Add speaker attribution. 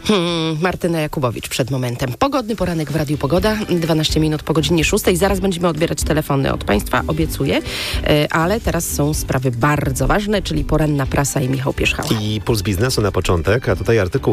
Speaker 1: Martyna Jakubowicz przed momentem. Pogodny poranek w Radiu Pogoda, 12 minut po godzinie 6. Zaraz będziemy odbierać telefony od Państwa, obiecuję, ale teraz są sprawy bardzo ważne, czyli poranna prasa i Michał Pierzchała.
Speaker 2: I Puls Biznesu na początek, a tutaj artykuł